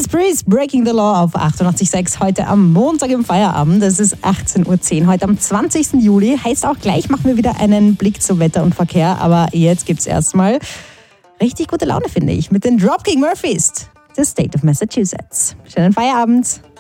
Judas Priest, Breaking the Law auf 88.6 heute am Montag im Feierabend. Es ist 18.10 Uhr, heute am 20. Juli. Heißt auch gleich machen wir wieder einen Blick zu Wetter und Verkehr. Aber jetzt gibt's erstmal richtig gute Laune, finde ich, mit den Dropkick Murphys, The State of Massachusetts. Schönen Feierabend.